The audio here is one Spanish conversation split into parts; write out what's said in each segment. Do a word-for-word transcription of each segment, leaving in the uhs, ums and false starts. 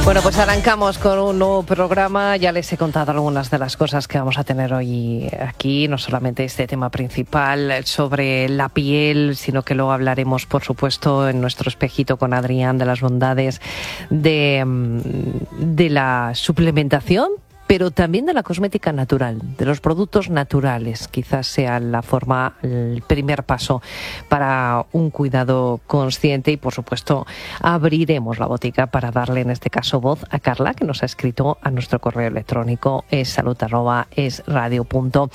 Bueno, pues arrancamos con un nuevo programa. Ya les he contado algunas de las cosas que vamos a tener hoy aquí, no solamente este tema principal sobre la piel, sino que luego hablaremos, por supuesto, en nuestro espejito con Adrián de las bondades de, de la suplementación, pero también de la cosmética natural, de los productos naturales. Quizás sea la forma, el primer paso para un cuidado consciente y, por supuesto, abriremos la botica para darle, en este caso, voz a Carla, que nos ha escrito a nuestro correo electrónico es salud arroba es radio punto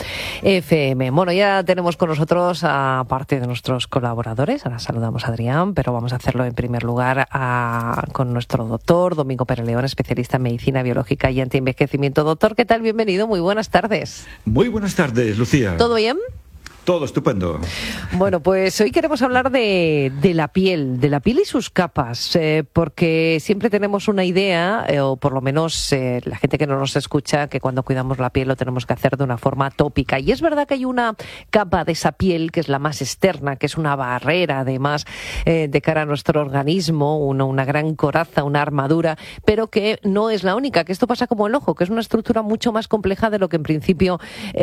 f m. Bueno, ya tenemos con nosotros a parte de nuestros colaboradores. Ahora saludamos a Adrián, pero vamos a hacerlo en primer lugar a, con nuestro doctor Domingo Pérez León, especialista en medicina biológica y antienvejecimiento. Doctor, ¿qué tal? Bienvenido, muy buenas tardes. Muy buenas tardes, Lucía. ¿Todo bien? Todo estupendo. Bueno, pues hoy queremos hablar de, de la piel, de la piel y sus capas, eh, porque siempre tenemos una idea, eh, o por lo menos eh, la gente que no nos escucha, que cuando cuidamos la piel lo tenemos que hacer de una forma tópica. Y es verdad que hay una capa de esa piel que es la más externa, que es una barrera además eh, de cara a nuestro organismo, una, una gran coraza, una armadura, pero que no es la única, que esto pasa como el ojo, que es una estructura mucho más compleja de lo que en principio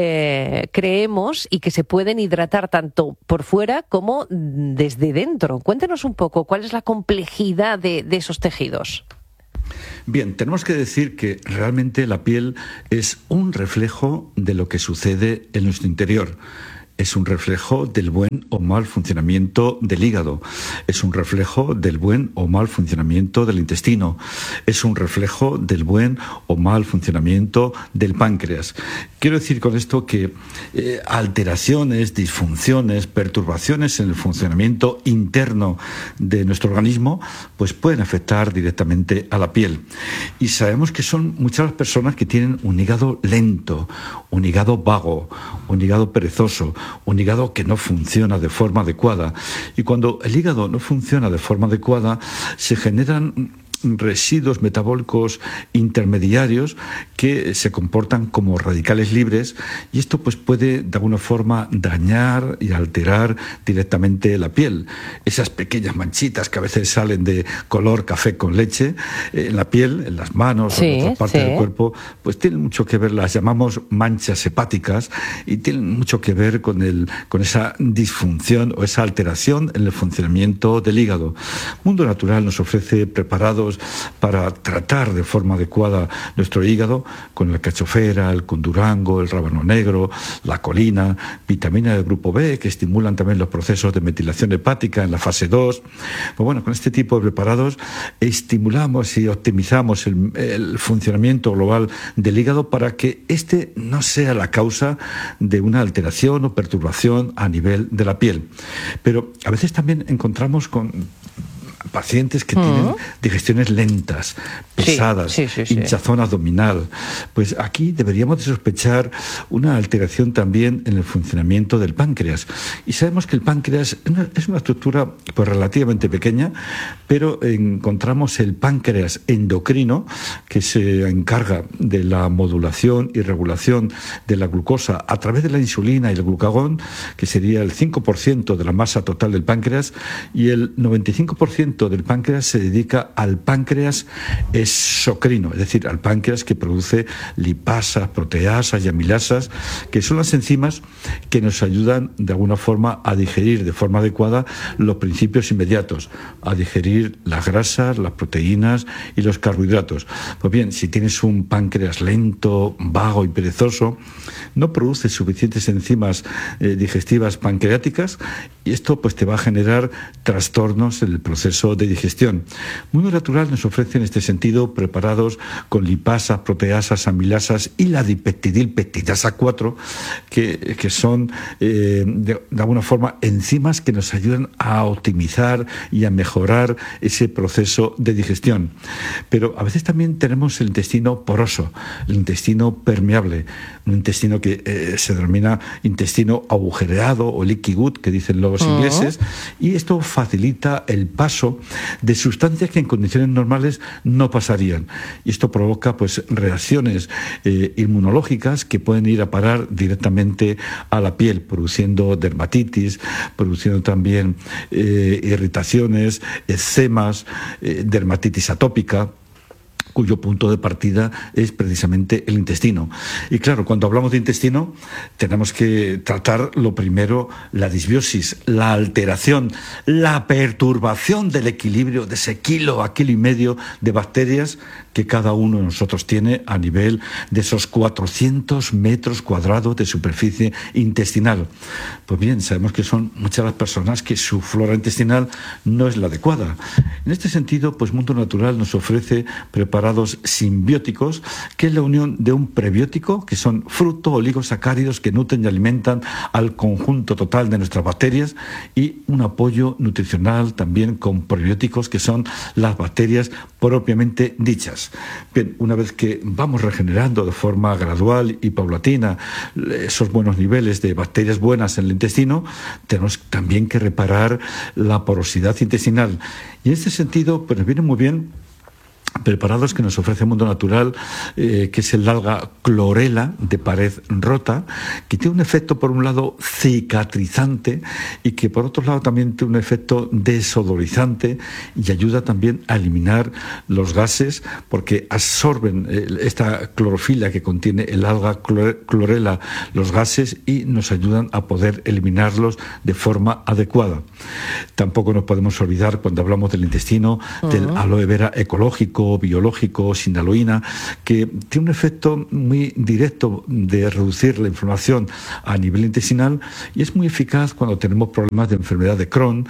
eh, creemos y que se puede hidratar tanto por fuera como desde dentro. Cuéntenos un poco cuál es la complejidad de, de esos tejidos. Bien, tenemos que decir que realmente la piel es un reflejo de lo que sucede en nuestro interior. Es un reflejo del buen o mal funcionamiento del hígado. Es un reflejo del buen o mal funcionamiento del intestino. Es un reflejo del buen o mal funcionamiento del páncreas. Quiero decir con esto que eh, alteraciones, disfunciones, perturbaciones en el funcionamiento interno de nuestro organismo pues pueden afectar directamente a la piel. Y sabemos que son muchas las personas que tienen un hígado lento, un hígado vago, un hígado perezoso, un hígado que no funciona de forma adecuada. Y cuando el hígado no funciona de forma adecuada, se generan residuos metabólicos intermediarios que se comportan como radicales libres, y esto pues puede de alguna forma dañar y alterar directamente la piel. Esas pequeñas manchitas que a veces salen de color café con leche eh, en la piel, en las manos sí, o en otras partes sí. del cuerpo, pues tienen mucho que ver, las llamamos manchas hepáticas, y tienen mucho que ver con, el, con esa disfunción o esa alteración en el funcionamiento del hígado. Mundo Natural nos ofrece preparados para tratar de forma adecuada nuestro hígado con la cachofera, el condurango, el rábano negro, la colina, vitamina del grupo B, que estimulan también los procesos de metilación hepática en la fase dos. Pues bueno, con este tipo de preparados estimulamos y optimizamos el, el funcionamiento global del hígado para que este no sea la causa de una alteración o perturbación a nivel de la piel. Pero a veces también encontramos con pacientes que uh-huh. tienen digestiones lentas, pesadas, sí, sí, sí, hinchazón sí. abdominal. Pues aquí deberíamos de sospechar una alteración también en el funcionamiento del páncreas. Y sabemos que el páncreas es una estructura pues relativamente pequeña, pero encontramos el páncreas endocrino, que se encarga de la modulación y regulación de la glucosa a través de la insulina y el glucagón, que sería el cinco por ciento de la masa total del páncreas, y el noventa y cinco por ciento del páncreas se dedica al páncreas exocrino, es decir, al páncreas que produce lipasas, proteasas y amilasas, que son las enzimas que nos ayudan de alguna forma a digerir de forma adecuada los principios inmediatos, a digerir las grasas, las proteínas y los carbohidratos. Pues bien, si tienes un páncreas lento, vago y perezoso, no produce suficientes enzimas eh, digestivas pancreáticas, y esto pues te va a generar trastornos en el proceso de digestión. Mundo Natural nos ofrece en este sentido preparados con lipasas, proteasas, amilasas y la dipeptidilpeptidasa cuatro, que, que son eh, de, de alguna forma enzimas que nos ayudan a optimizar y a mejorar ese proceso de digestión. Pero a veces también tenemos el intestino poroso, el intestino permeable, un intestino que eh, se denomina intestino agujereado o leaky gut, que dicen los uh-huh. ingleses, y esto facilita el paso de sustancias que en condiciones normales no pasarían. Y esto provoca pues reacciones eh, inmunológicas que pueden ir a parar directamente a la piel, produciendo dermatitis, produciendo también eh, irritaciones, eczemas, eh, dermatitis atópica. cuyo punto de partida es precisamente el intestino. Y claro, cuando hablamos de intestino, tenemos que tratar lo primero, la disbiosis, la alteración, la perturbación del equilibrio de ese kilo a kilo y medio de bacterias que cada uno de nosotros tiene a nivel de esos cuatrocientos metros cuadrados de superficie intestinal. Pues bien, sabemos que son muchas las personas que su flora intestinal no es la adecuada. En este sentido, pues Mundo Natural nos ofrece preparados simbióticos, que es la unión de un prebiótico, que son fruto, oligosacáridos que nutren y alimentan al conjunto total de nuestras bacterias, y un apoyo nutricional también con probióticos, que son las bacterias propiamente dichas. Bien, una vez que vamos regenerando de forma gradual y paulatina esos buenos niveles de bacterias buenas en el intestino, tenemos también que reparar la porosidad intestinal. Y en este sentido, pues nos viene muy bien preparados que nos ofrece Mundo Natural, eh, que es el alga clorela de pared rota, que tiene un efecto por un lado cicatrizante y que por otro lado también tiene un efecto desodorizante y ayuda también a eliminar los gases, porque absorben eh, esta clorofila que contiene el alga clorela los gases y nos ayudan a poder eliminarlos de forma adecuada. Tampoco nos podemos olvidar, cuando hablamos del intestino, uh-huh. del aloe vera ecológico, biológico, sin aloína, que tiene un efecto muy directo de reducir la inflamación a nivel intestinal y es muy eficaz cuando tenemos problemas de enfermedad de Crohn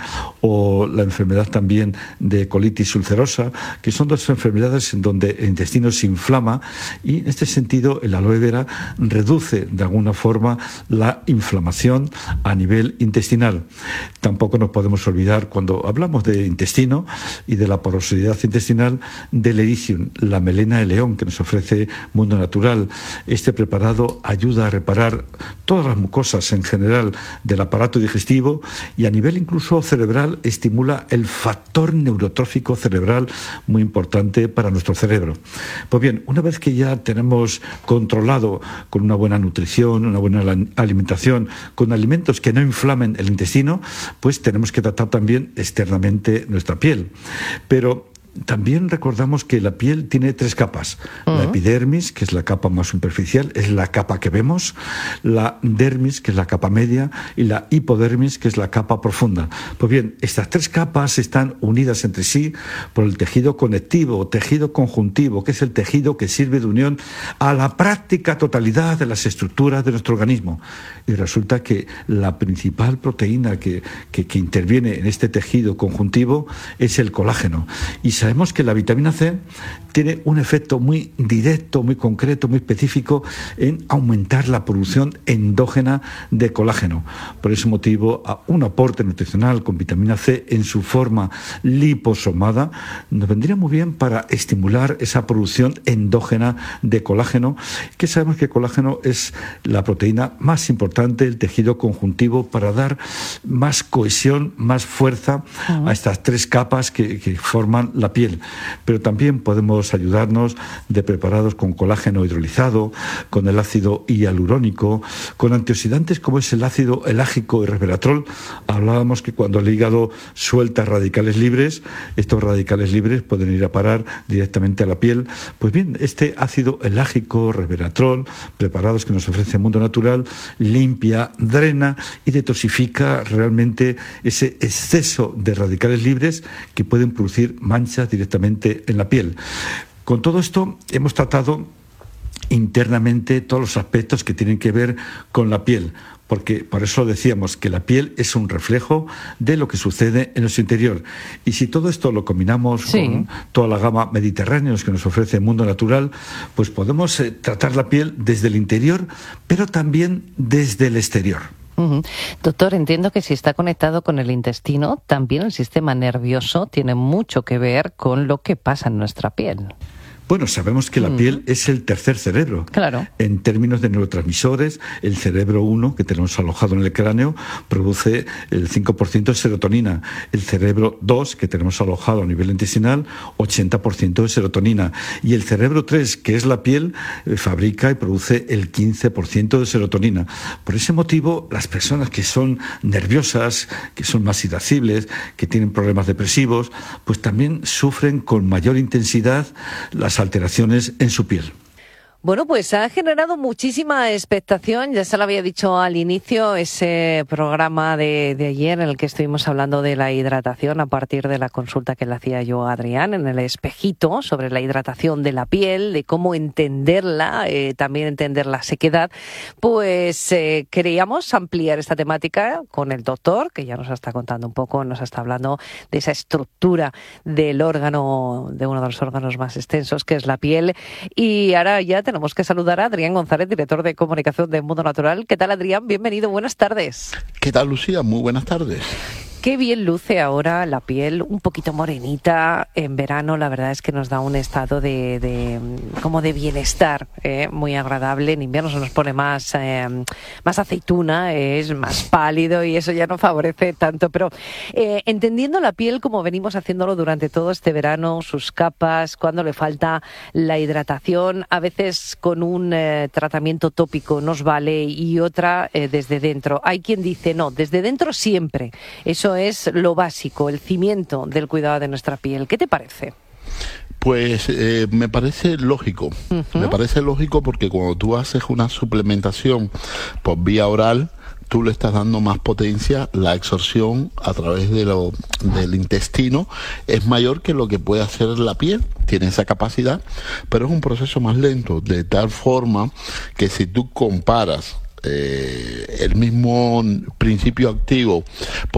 o la enfermedad también de colitis ulcerosa, que son dos enfermedades en donde el intestino se inflama, y en este sentido el aloe vera reduce de alguna forma la inflamación a nivel intestinal. Tampoco nos podemos olvidar, cuando hablamos de intestino y de la porosidad intestinal, del Ericium, la melena de león que nos ofrece Mundo Natural. Este preparado ayuda a reparar todas las mucosas en general del aparato digestivo y a nivel incluso cerebral estimula el factor neurotrófico cerebral, muy importante para nuestro cerebro. Pues bien, una vez que ya tenemos controlado con una buena nutrición, una buena alimentación, con alimentos que no inflamen el intestino, pues tenemos que tratar también externamente nuestra piel. Pero también recordamos que la piel tiene tres capas. Uh-huh. La epidermis, que es la capa más superficial, es la capa que vemos. La dermis, que es la capa media. Y la hipodermis, que es la capa profunda. Pues bien, estas tres capas están unidas entre sí por el tejido conectivo, o tejido conjuntivo, que es el tejido que sirve de unión a la práctica totalidad de las estructuras de nuestro organismo. Y resulta que la principal proteína que, que, que interviene en este tejido conjuntivo es el colágeno. Y sabemos que la vitamina C tiene un efecto muy directo, muy concreto, muy específico en aumentar la producción endógena de colágeno. Por ese motivo, un aporte nutricional con vitamina C en su forma liposomada nos vendría muy bien para estimular esa producción endógena de colágeno, que sabemos que el colágeno es la proteína más importante del tejido conjuntivo para dar más cohesión, más fuerza a estas tres capas que, que forman la piel. Pero también podemos ayudarnos de preparados con colágeno hidrolizado, con el ácido hialurónico, con antioxidantes como es el ácido elágico y resveratrol. Hablábamos que cuando el hígado suelta radicales libres, estos radicales libres pueden ir a parar directamente a la piel. Pues bien, este ácido elágico, resveratrol, preparados que nos ofrece Mundo Natural, limpia, drena y detoxifica realmente ese exceso de radicales libres que pueden producir manchas directamente en la piel. Con todo esto hemos tratado internamente todos los aspectos que tienen que ver con la piel, porque por eso decíamos que la piel es un reflejo de lo que sucede en nuestro interior. Y si todo esto lo combinamos sí. con toda la gama mediterránea que nos ofrece el Mundo Natural, pues podemos eh, tratar la piel desde el interior, pero también desde el exterior. Uh-huh. Doctor, entiendo que si está conectado con el intestino, también el sistema nervioso tiene mucho que ver con lo que pasa en nuestra piel. Bueno, sabemos que la piel es el tercer cerebro. Claro. En términos de neurotransmisores, el cerebro uno, que tenemos alojado en el cráneo, produce el cinco por ciento de serotonina. El cerebro dos, que tenemos alojado a nivel intestinal, ochenta por ciento de serotonina. Y el cerebro tres, que es la piel, eh, fabrica y produce el quince por ciento de serotonina. Por ese motivo, las personas que son nerviosas, que son más irascibles, que tienen problemas depresivos, pues también sufren con mayor intensidad las las alteraciones en su piel. Bueno, pues ha generado muchísima expectación, ya se lo había dicho al inicio, ese programa de, de ayer en el que estuvimos hablando de la hidratación a partir de la consulta que le hacía yo a Adrián en el espejito sobre la hidratación de la piel, de cómo entenderla, eh, también entender la sequedad. Pues eh, queríamos ampliar esta temática con el doctor, que ya nos está contando un poco, nos está hablando de esa estructura del órgano, de uno de los órganos más extensos, que es la piel, y ahora ya tenemos que saludar a Adrián González, director de comunicación de Mundo Natural. ¿Qué tal, Adrián? Bienvenido, buenas tardes. ¿Qué tal, Lucía? Muy buenas tardes. Qué bien luce ahora la piel, un poquito morenita. En verano la verdad es que nos da un estado de, de como de bienestar, eh, muy agradable. En invierno se nos pone más, eh, más aceituna, eh, es más pálido y eso ya no favorece tanto. Pero eh, entendiendo la piel como venimos haciéndolo durante todo este verano, sus capas, cuando le falta la hidratación, a veces con un eh, tratamiento tópico nos vale y otra eh, desde dentro. Hay quien dice no, desde dentro siempre. Eso es lo básico, el cimiento del cuidado de nuestra piel. ¿Qué te parece? Pues eh, me parece lógico, uh-huh. me parece lógico porque cuando tú haces una suplementación por vía oral, tú le estás dando más potencia, la absorción a través de lo, del intestino es mayor que lo que puede hacer la piel, tiene esa capacidad, pero es un proceso más lento, de tal forma que si tú comparas eh, el mismo principio activo